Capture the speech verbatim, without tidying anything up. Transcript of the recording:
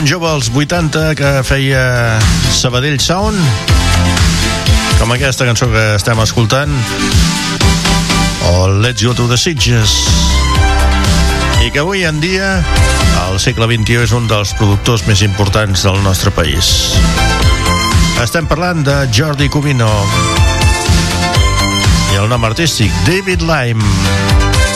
jove als vuitanta que feia Sabadell Sound, com aquesta cançó que estem escoltant, o Let's Go to the Sitges, i que avui en dia al segle vint-i-u és un dels productors més importants del nostre país. Estem parlant de Jordi Cubino i el nom artístic David Lime.